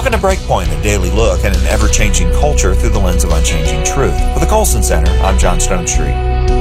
Welcome to Breakpoint, a daily look at an ever-changing culture through the lens of unchanging truth. For the Colson Center, I'm John Stonestreet.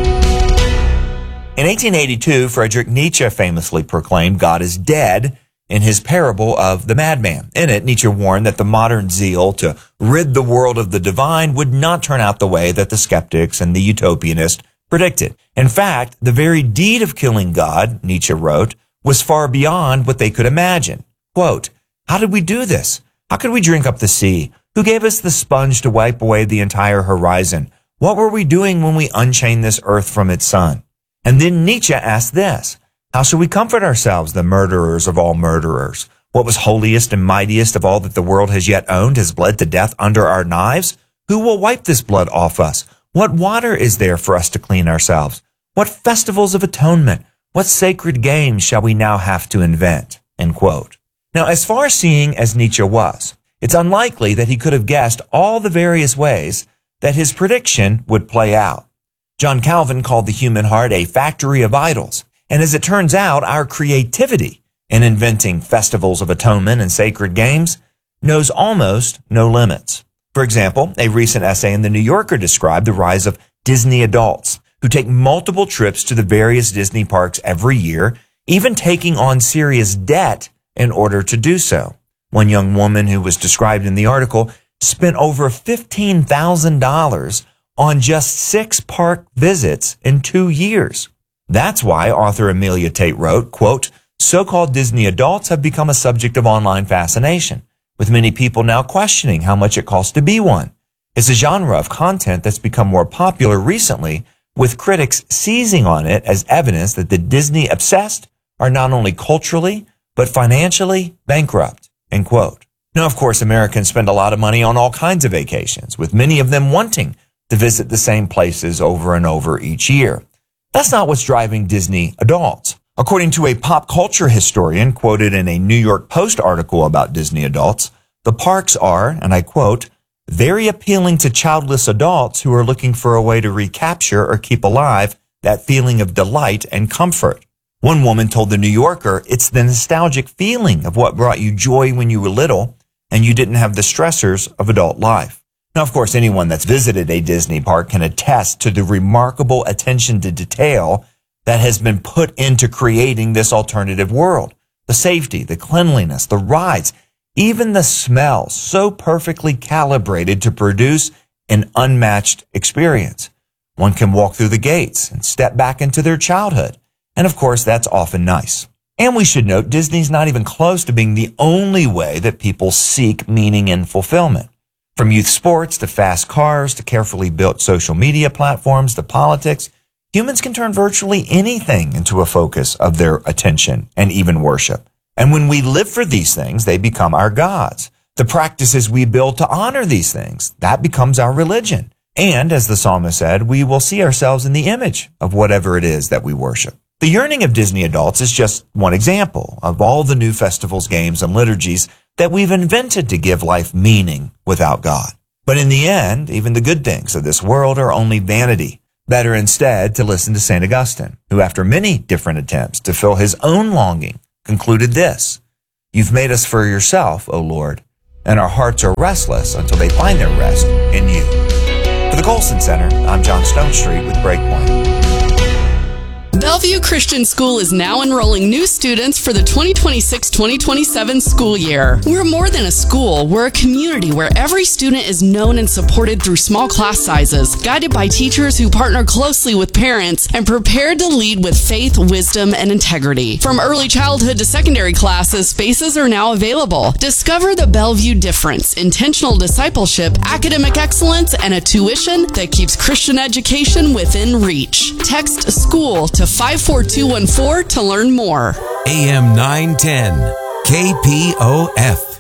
In 1882, Friedrich Nietzsche famously proclaimed God is dead in his parable of the madman. In it, Nietzsche warned that the modern zeal to rid the world of the divine would not turn out the way that the skeptics and the utopianists predicted. In fact, the very deed of killing God, Nietzsche wrote, was far beyond what they could imagine. Quote, "How did we do this? How could we drink up the sea? Who gave us the sponge to wipe away the entire horizon? What were we doing when we unchained this earth from its sun?" And then Nietzsche asked this, "How shall we comfort ourselves, the murderers of all murderers? What was holiest and mightiest of all that the world has yet owned has bled to death under our knives? Who will wipe this blood off us? What water is there for us to clean ourselves? What festivals of atonement? What sacred games shall we now have to invent?" End quote. Now, as far-seeing as Nietzsche was, it's unlikely that he could have guessed all the various ways that his prediction would play out. John Calvin called the human heart a factory of idols, and as it turns out, our creativity in inventing festivals of atonement and sacred games knows almost no limits. For example, a recent essay in The New Yorker described the rise of Disney adults who take multiple trips to the various Disney parks every year, even taking on serious debt in order to do so. One young woman who was described in the article spent over $15,000 on just 6 park visits in 2 years. That's why author Amelia Tate wrote, quote, "So-called Disney adults have become a subject of online fascination, with many people now questioning how much it costs to be one. It's a genre of content that's become more popular recently, with critics seizing on it as evidence that the Disney obsessed are not only culturally, but financially bankrupt," end quote. Now, of course, Americans spend a lot of money on all kinds of vacations, with many of them wanting to visit the same places over and over each year. That's not what's driving Disney adults. According to a pop culture historian quoted in a New York Post article about Disney adults, the parks are, and I quote, "very appealing to childless adults who are looking for a way to recapture or keep alive that feeling of delight and comfort." One woman told The New Yorker, "It's the nostalgic feeling of what brought you joy when you were little and you didn't have the stressors of adult life." Now, of course, anyone that's visited a Disney park can attest to the remarkable attention to detail that has been put into creating this alternative world. The safety, the cleanliness, the rides, even the smells, so perfectly calibrated to produce an unmatched experience. One can walk through the gates and step back into their childhood. And of course, that's often nice. And we should note, Disney's not even close to being the only way that people seek meaning and fulfillment. From youth sports to fast cars to carefully built social media platforms to politics, humans can turn virtually anything into a focus of their attention and even worship. And when we live for these things, they become our gods. The practices we build to honor these things, that becomes our religion. And as the psalmist said, we will see ourselves in the image of whatever it is that we worship. The yearning of Disney adults is just one example of all the new festivals, games, and liturgies that we've invented to give life meaning without God. But in the end, even the good things of this world are only vanity. Better instead to listen to St. Augustine, who after many different attempts to fill his own longing, concluded this: "You've made us for yourself, O Lord, and our hearts are restless until they find their rest in you." For the Colson Center, I'm John Stonestreet with Breakpoint. Bellevue Christian School is now enrolling new students for the 2026-2027 school year. We're more than a school. We're a community where every student is known and supported through small class sizes, guided by teachers who partner closely with parents and prepared to lead with faith, wisdom, and integrity. From early childhood to secondary classes, spaces are now available. Discover the Bellevue difference: intentional discipleship, academic excellence, and a tuition that keeps Christian education within reach. Text SCHOOL to 54214 to learn more. AM 910, KPOF.